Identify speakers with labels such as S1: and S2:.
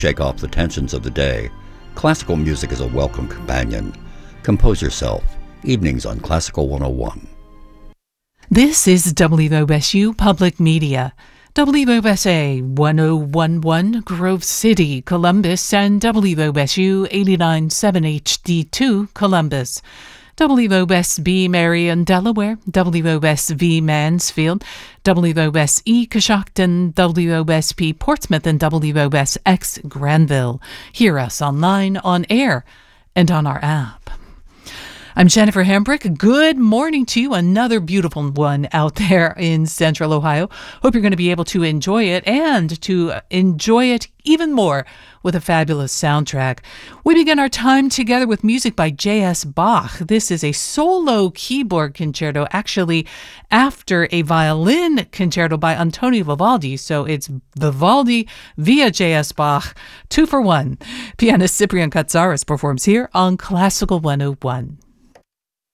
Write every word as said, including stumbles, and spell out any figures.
S1: Shake off the tensions of the day. Classical music is a welcome companion. Compose yourself. Evenings on Classical one oh one.
S2: This is W O S U Public Media. W O S A one oh one one Grove City, Columbus, and W O S U eighty-nine point seven H D two, Columbus. W O S B Marion, Delaware, W O S V Mansfield, W O S E Coshocton, W O S P Portsmouth, and W O S X Granville. Hear us online, on air, and on our app. I'm Jennifer Hambrick. Good morning to you. Another beautiful one out there in Central Ohio. Hope you're going to be able to enjoy it and to enjoy it even more with a fabulous soundtrack. We begin our time together with music by J S Bach. This is a solo keyboard concerto, actually after a violin concerto by Antonio Vivaldi. So it's Vivaldi via J S Bach, two for one. Pianist Cyprian Katsaris performs here on Classical one oh one.